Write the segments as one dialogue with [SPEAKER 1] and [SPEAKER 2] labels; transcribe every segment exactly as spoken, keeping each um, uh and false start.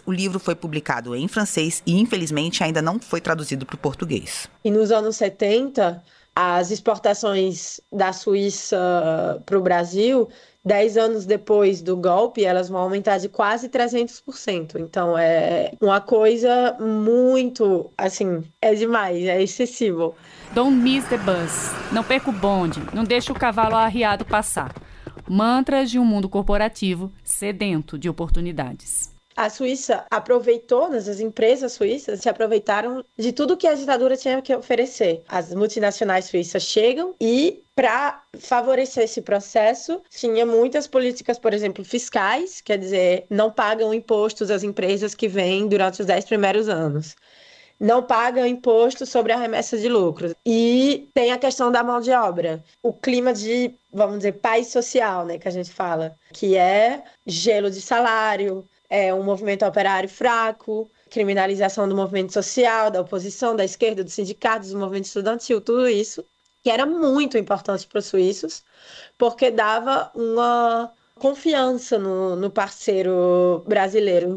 [SPEAKER 1] o livro foi publicado em francês e, infelizmente, ainda não foi traduzido para o português.
[SPEAKER 2] E nos anos setenta, as exportações da Suíça para o Brasil, dez anos depois do golpe, elas vão aumentar de quase trezentos por cento. Então, é uma coisa muito, assim, é demais, é excessivo.
[SPEAKER 3] Don't miss the bus. Não perca o bonde, não deixe o cavalo arriado passar. Mantras de um mundo corporativo sedento de oportunidades.
[SPEAKER 2] A Suíça aproveitou, as empresas suíças se aproveitaram de tudo que a ditadura tinha que oferecer. As multinacionais suíças chegam e, para favorecer esse processo, tinha muitas políticas, por exemplo, fiscais, quer dizer, não pagam impostos às empresas que vêm durante os dez primeiros anos. Não pagam imposto sobre a remessa de lucros. E tem a questão da mão de obra. O clima de, vamos dizer, paz social, né, que a gente fala, que é gelo de salário, é um movimento operário fraco, criminalização do movimento social, da oposição, da esquerda, dos sindicatos, do movimento estudantil, tudo isso, que era muito importante para os suíços, porque dava uma confiança no, no parceiro brasileiro.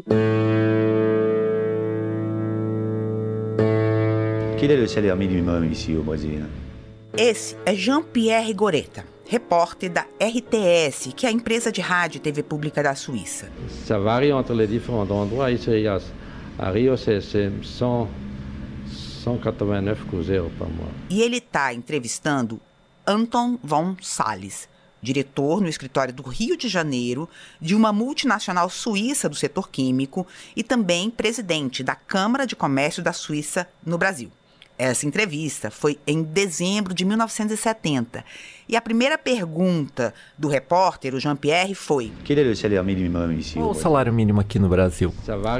[SPEAKER 4] Quel est le salaire minimum ici au Brésil?
[SPEAKER 1] Esse é Jean-Pierre Goreta, repórter da R T S, que é a empresa de rádio e T V pública da Suíça.
[SPEAKER 5] Ça varie entre les différents endroits. Ici, à Rio, c'est cent quatre-vingt-neuf cruzeiros par mois.
[SPEAKER 1] E ele está entrevistando Anton von Salles, diretor no escritório do Rio de Janeiro de uma multinacional suíça do setor químico e também presidente da Câmara de Comércio da Suíça no Brasil. Essa entrevista foi em dezembro de mil novecentos e setenta. E a primeira pergunta do repórter, o Jean-Pierre, foi:
[SPEAKER 4] Quel est le salaire minimum ici?
[SPEAKER 6] Qual o salário mínimo aqui no Brasil?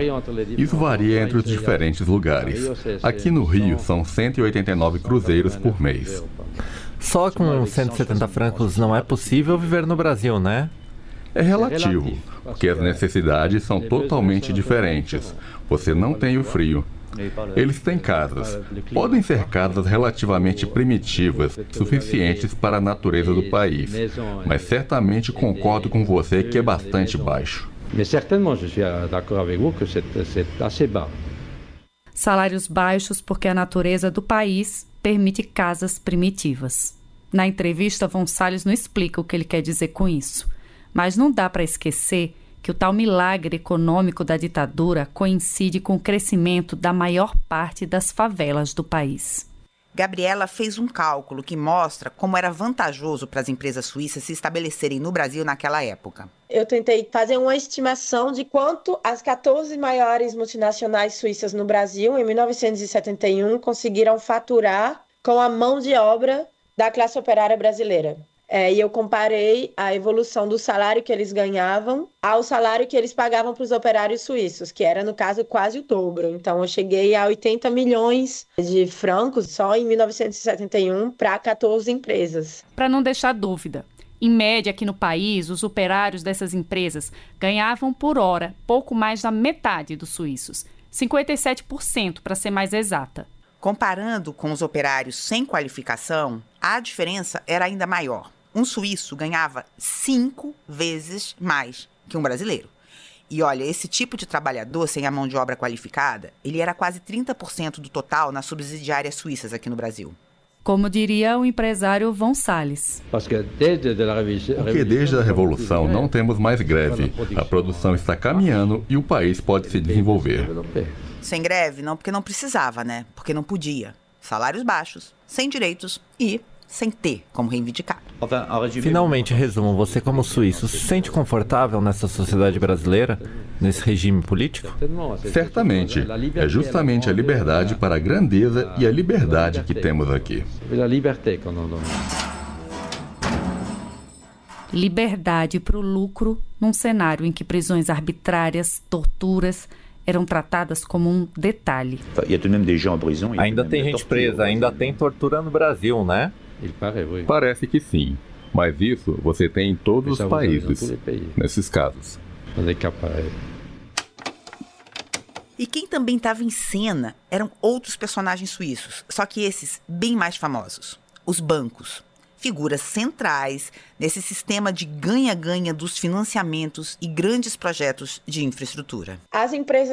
[SPEAKER 7] Isso varia entre os diferentes lugares. Aqui no Rio são cento e oitenta e nove cruzeiros por mês.
[SPEAKER 6] Só com cento e setenta francos não é possível viver no Brasil, né?
[SPEAKER 7] É relativo, porque as necessidades são totalmente diferentes. Você não tem o frio. Eles têm casas. Podem ser casas relativamente primitivas, suficientes para a natureza do país. Mas certamente concordo com você que é bastante baixo.
[SPEAKER 5] Mas certamente eu estou de acordo com você que é assez bas.
[SPEAKER 3] Salários baixos porque a natureza do país permite casas primitivas. Na entrevista, von Salles não explica o que ele quer dizer com isso. Mas não dá para esquecer que o tal milagre econômico da ditadura coincide com o crescimento da maior parte das favelas do país.
[SPEAKER 1] Gabriela fez um cálculo que mostra como era vantajoso para as empresas suíças se estabelecerem no Brasil naquela época.
[SPEAKER 2] Eu tentei fazer uma estimação de quanto as quatorze maiores multinacionais suíças no Brasil, em mil novecentos e setenta e um, conseguiram faturar com a mão de obra da classe operária brasileira. É, e eu comparei a evolução do salário que eles ganhavam ao salário que eles pagavam para os operários suíços, que era, no caso, quase o dobro. Então, eu cheguei a oitenta milhões de francos só em mil novecentos e setenta e um para quatorze empresas.
[SPEAKER 3] Para não deixar dúvida, em média aqui no país, os operários dessas empresas ganhavam por hora pouco mais da metade dos suíços, cinquenta e sete por cento para ser mais exata.
[SPEAKER 1] Comparando com os operários sem qualificação, a diferença era ainda maior. Um suíço ganhava cinco vezes mais que um brasileiro. E olha, esse tipo de trabalhador sem a mão de obra qualificada, ele era quase trinta por cento do total nas subsidiárias suíças aqui no Brasil.
[SPEAKER 3] Como diria o empresário von Salles.
[SPEAKER 7] Porque desde a Revolução não temos mais greve. A produção está caminhando e o país pode se desenvolver.
[SPEAKER 1] Sem greve, não porque não precisava, né? Porque não podia. Salários baixos, sem direitos e sem ter como reivindicar.
[SPEAKER 6] Finalmente, resumo, você como suíço se sente confortável nessa sociedade brasileira, nesse regime político?
[SPEAKER 7] Certamente. É justamente a liberdade para a grandeza e a liberdade que temos aqui.
[SPEAKER 3] Liberdade para o lucro num cenário em que prisões arbitrárias, torturas eram tratadas como um detalhe.
[SPEAKER 6] Ainda tem gente presa, ainda tem tortura no Brasil, né?
[SPEAKER 7] Parece que sim, mas isso você tem em todos os países, nesses casos.
[SPEAKER 1] E quem também estava em cena eram outros personagens suíços, só que esses bem mais famosos, os bancos. Figuras centrais nesse sistema de ganha-ganha dos financiamentos e grandes projetos de infraestrutura.
[SPEAKER 2] As empresas